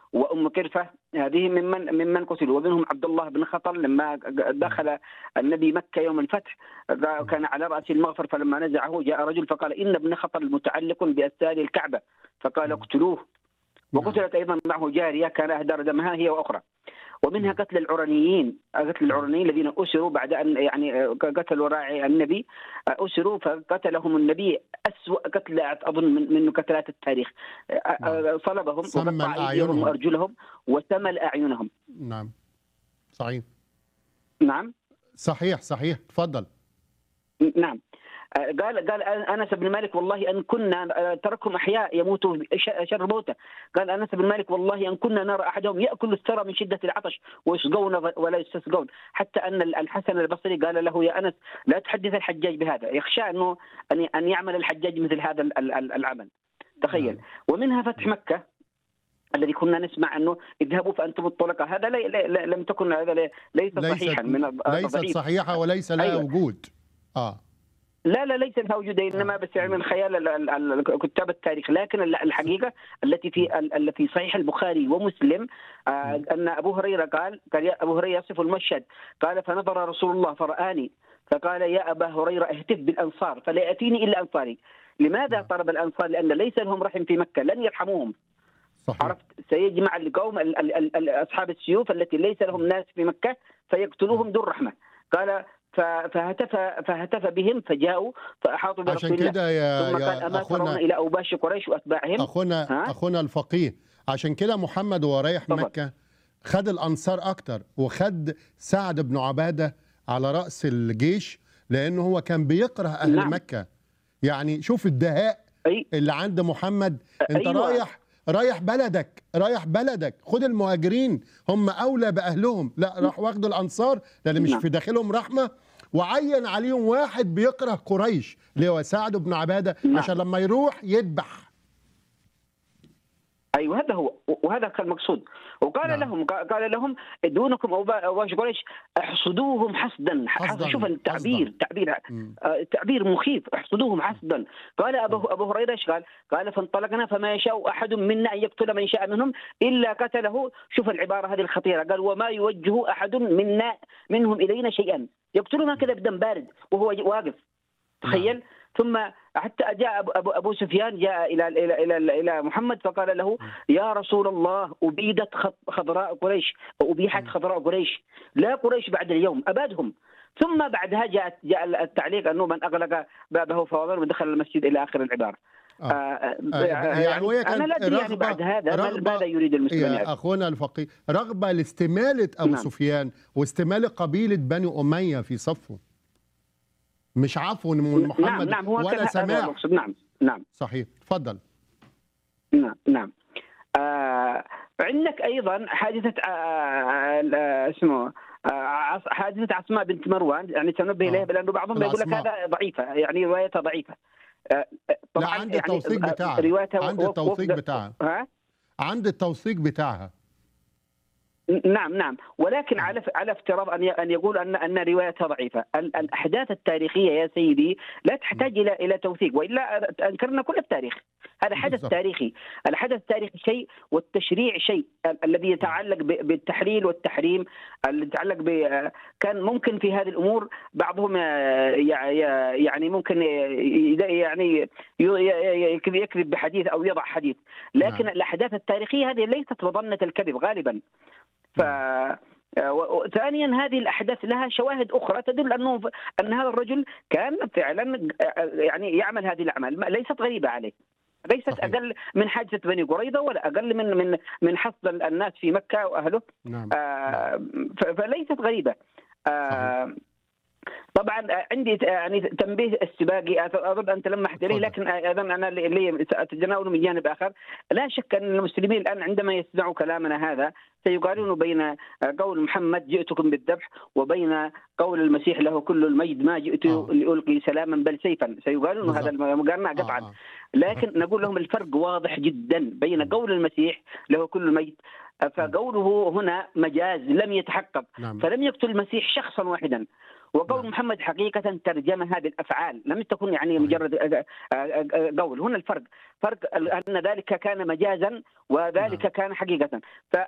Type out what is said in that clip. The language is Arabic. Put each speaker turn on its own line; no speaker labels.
وأم قرفة هذه ممن قتلوا، ومنهم عبد الله بن خطل لما دخل النبي مكة يوم الفتح كان على رأس المغفر، فلما نزعه جاء رجل فقال إن ابن خطل متعلق بأستار الكعبة فقال اقتلوه. وقتلت أيضا معه جارية كان أهدر دمها هي وأخرى. ومنها قتل العرنيين الذين أسروا بعد أن يعني قتلوا راعي النبي، أسروا فقتلهم النبي أسوأ قتل أظن من قتلات التاريخ. صلبهم وقطع أيديهم وأرجلهم وسمل أعينهم.
نعم صحيح.
نعم
صحيح تفضل.
نعم. قال أنس بن مالك والله أن كنا تركهم أحياء يموتوا شر موته. قال أنس بن مالك والله أن كنا نرى أحدهم يأكل الثرى من شدة العطش ويسقون ولا يستسقون، حتى أن الحسن البصري قال له يا أنس لا تحدث الحجاج بهذا، يخشى أنه أن يعمل الحجاج مثل هذا العمل. تخيل. ومنها فتح مكة الذي كنا نسمع أنه اذهبوا فأنتم الطلقاء، هذا لم تكن، هذا ليس صحيحا،
ليست صحيحة وليس لها وجود.
لا ليس لها وجود، انما بس يعني من خيال كتاب التاريخ. لكن الحقيقه التي في صحيح البخاري ومسلم ان ابو هريره قال يا ابو هريره يصف المشهد، قال فنظر رسول الله فرآني فقال يا ابا هريره اهتف بالانصار فلا ياتيني الا انصاري. لماذا طلب الانصار؟ لان ليس لهم رحم في مكه، لن يرحموهم.
صحيح.
عرفت؟ سيجمع القوم اصحاب السيوف التي ليس لهم ناس في مكه فيقتلوهم دون رحمه. قال فهتف بهم فجاءوا فأحاطوا برسول الله.
عشان كده
ثم قال أما ترون إلى أوباش قريش وأتباعهم.
أخونا الفقيه، عشان كده محمد وهو رايح مكة خد الأنصار أكتر، وخد سعد بن عبادة على رأس الجيش، لأنه هو كان بيكره أهل مكة. يعني شوف الدهاء اللي عند محمد. أنت رايح بلدك خد المهاجرين هم أولى بأهلهم، لا راح واخد الأنصار لأن مش في داخلهم رحمة، وعين عليهم واحد بيكره قريش اللي هو سعد بن عبادة عشان لما يروح يذبح.
ايوه هذا هو، وهذا كان المقصود. وقال قال لهم دونكم أوباش قريش احصدوهم حسدا. شوف التعبير تعبير مخيف، احصدوهم حسدا. قال ابو هريره ايش قال فانطلقنا فما يشاء احد منا ان يقتل من شاء منهم الا قتله. شوف العباره هذه الخطيره، قال وما يوجه احد منهم الينا شيئا، يقتلنا كذا بدم بارد وهو واقف. تخيل. ثم حتى جاء أبو سفيان جاء إلى محمد فقال له يا رسول الله أبيدت خضراء قريش، أبيحت خضراء قريش، لا قريش بعد اليوم أبادهم. ثم بعدها جاء التعليق أنه من أغلق بابه فوضر ودخل المسجد إلى آخر العبارة.
يعني
أنا لا أدري يعني بعد هذا ماذا يريد المسلمين.
يا أخونا الفقيه، رغبة لاستمالة أبو سفيان واستمالة قبيلة بني أمية في صفه، مش عفو من محمد.
نعم
ولا سماح.
نعم
صحيح. تفضل.
نعم. عندك ايضا حادثه اسمه حادثه عصماء بنت مروان، يعني سننبه اليها لانه بعضهم يقول لك هذا ضعيفه، يعني روايتها ضعيفه.
طبعا عند التوثيق بتاعها، عند التوثيق بتاعها.
نعم ولكن على افتراض ان يقول ان روايتها ضعيفه. الاحداث التاريخيه يا سيدي لا تحتاج الى توثيق، والا انكرنا كل التاريخ. هذا حدث تاريخي، الحدث التاريخي شيء والتشريع شيء. الذي يتعلق بالتحليل والتحريم، اللي يتعلق كان ممكن في هذه الامور بعضهم يعني ممكن يعني يكذب بحديث او يضع حديث، لكن الاحداث التاريخيه هذه ليست مظنه الكذب غالبا. ثانيا هذه الأحداث لها شواهد أخرى تدل أن هذا الرجل كان فعلا يعني يعمل هذه الأعمال، ليست غريبة عليه، ليست صحيح. أقل من حادثة بني قريظة ولا أقل من حصد الناس في مكة وأهله. فليست غريبة. طبعا عندي يعني تنبيه استباقي اظن انت لمحت اليه، لكن ايضا انا اللي اتجناوله من جانب اخر. لا شك ان المسلمين الان عندما يسمعوا كلامنا هذا سيقارنون بين قول محمد جئتكم بالذبح وبين قول المسيح له كل المجد ما جئت لألقي سلاما بل سيفا، سيقارنون هذا المقارنة قطعا. لكن نقول لهم الفرق واضح جدا بين قول المسيح له كل المجد، فقوله هنا مجاز لم يتحقق، فلم يقتل المسيح شخصا واحدا، وقول محمد محمد حقيقة ترجم هذه الأفعال، لم تكن يعني مجرد قول. هنا الفرق، فرق أن ذلك كان مجازا وذلك كان حقيقة.